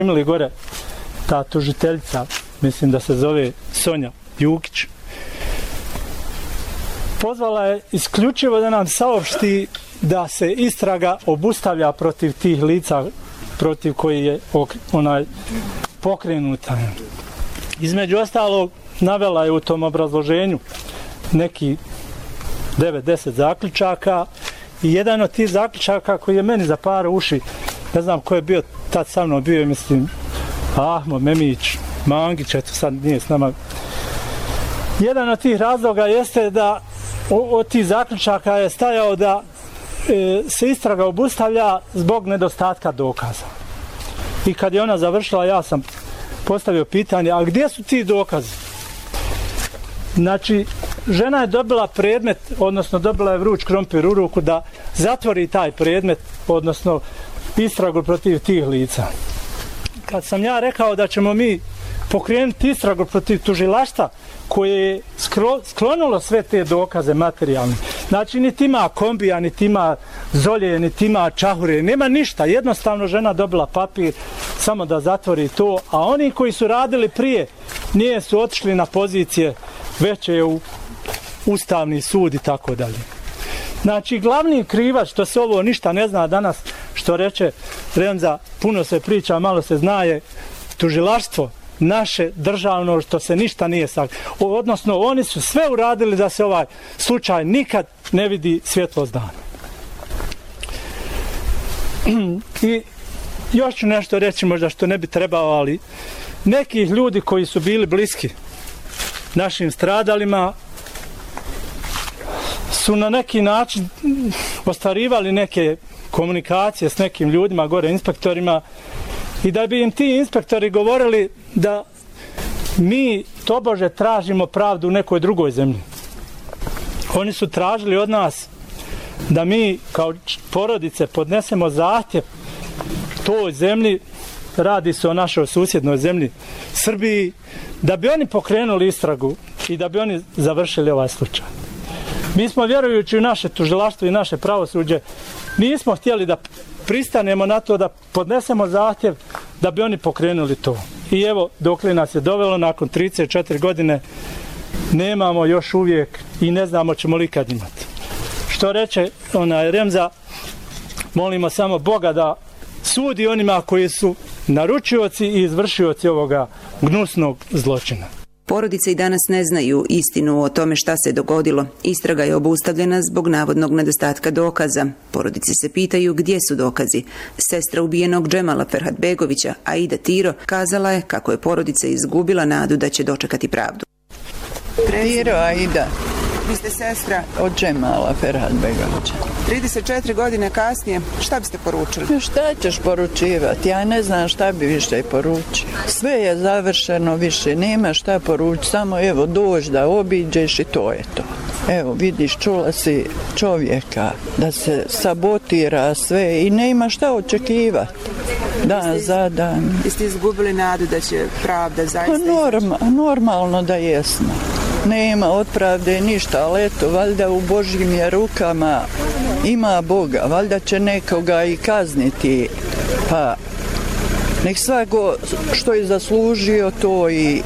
Imali gore ta tužiteljica, mislim da se zove Sonja Jukić, pozvala je isključivo da nam saopšti da se istraga obustavlja protiv tih lica protiv koji je pokrenuta. Između ostalog, navela je u tom obrazloženju neki 9-10 zaključaka i jedan od tih zaključaka koji je meni zaparao uši, ne znam ko je bio tad sa mnom, bio je, mislim, Ahmo, Memić, Mangić, eto sad nije s nama. Jedan od tih razloga jeste da od tih zaključaka je stajao da se istraga obustavlja zbog nedostatka dokaza. I kad je ona završila, ja sam postavio pitanje, a gdje su ti dokazi? Znači, žena je dobila predmet, odnosno dobila je vruć krompir u ruku da zatvori taj predmet, odnosno istragu protiv tih lica. Kad sam ja rekao da ćemo mi pokrenuti istragu protiv tužilaštva koje je sklonulo sve te dokaze materijalne. Znači, niti ima kombija, niti ima zolje, niti ima čahure, nema ništa. Jednostavno žena dobila papir samo da zatvori to, a oni koji su radili prije nije su otišli na pozicije veće u Ustavni sud i tako dalje. Znači, glavni krivac što se ovo ništa ne zna danas, što reče Remza, puno se priča, malo se zna, je tužilaštvo naše državno, što se ništa nije sakrilo. Odnosno, oni su sve uradili da se ovaj slučaj nikad ne vidi svjetlost dana. I još ću nešto reći, možda što ne bi trebao, ali nekih ljudi koji su bili bliski našim stradalima su na neki način ostvarivali neke komunikacije s nekim ljudima, gore inspektorima, i da bi im ti inspektori govorili da mi tobože tražimo pravdu u nekoj drugoj zemlji. Oni su tražili od nas da mi kao porodice podnesemo zahtjev toj zemlji, radi se o našoj susjednoj zemlji, Srbiji, da bi oni pokrenuli istragu i da bi oni završili ovaj slučaj. Mi smo, vjerujući u naše tužilaštvo i naše pravosuđe, nismo htjeli da pristanemo na to da podnesemo zahtjev da bi oni pokrenuli to. I evo, dokle nas je dovelo, nakon 34 godine nemamo još uvijek i ne znamo ćemo li kad imati. Što reče Remza, molimo samo Boga da sudi onima koji su naručioci i izvršioci ovoga gnusnog zločina. Porodice i danas ne znaju istinu o tome šta se dogodilo. Istraga je obustavljena zbog navodnog nedostatka dokaza. Porodice se pitaju gdje su dokazi. Sestra ubijenog Džemala Ferhatbegovića, Aida Tiro, kazala je kako je porodica izgubila nadu da će dočekati pravdu. Tiro, Aida. Vi ste sestra od Džemala Ferhatbegovića. 34 godine kasnije, šta biste poručili? Šta ćeš poručivati? Ja ne znam šta bi više poručio. Sve je završeno, više nema šta poručiti. Samo evo dođi da obiđeš i to je to. Evo vidiš, čula si čovjeka da se sabotira sve i nema šta očekivati. Dan za dan. Vi ste izgubili nadu da će pravda zaista Normalno da jesmo. Nema od pravde ništa, ali eto, valjda u Božjim je rukama, ima Boga, valjda će nekoga i kazniti, pa nek svako što je zaslužio to i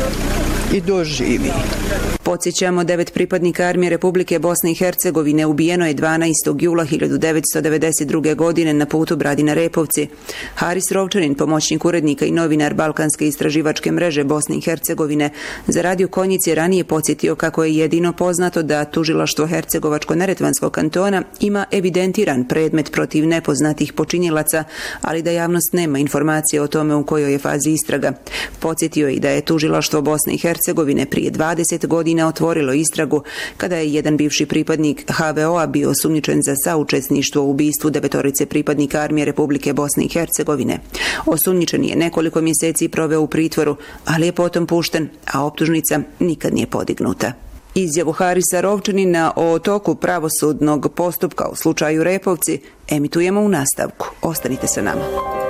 doživi. Podsjećamo, 9 pripadnika Armije Republike Bosne i Hercegovine ubijeno je 12. jula 1992. godine na putu Bradina-Repovci. Haris Rovčanin, pomoćnik urednika i novinar Balkanske istraživačke mreže Bosne i Hercegovine, za Radio Konjic je ranije podsjetio kako je jedino poznato da tužilaštvo Hercegovačko-neretvanskog kantona ima evidentiran predmet protiv nepoznatih počinjilaca, ali da javnost nema informacije o tome u kojoj je fazi istraga. Podsjetio je i da je tužilaštvo Bosne i Hercegovine prije 20 godina otvorilo istragu kada je jedan bivši pripadnik HVO-a bio osumnjičen za saučesništvo u ubistvu 9 pripadnika Armije Republike Bosne i Hercegovine. Osumnjičen je nekoliko mjeseci proveo u pritvoru, ali je potom pušten, a optužnica nikad nije podignuta. Izjavu Harisa Rovčanina o toku pravosudnog postupka u slučaju Repovci emitujemo u nastavku. Ostanite sa nama.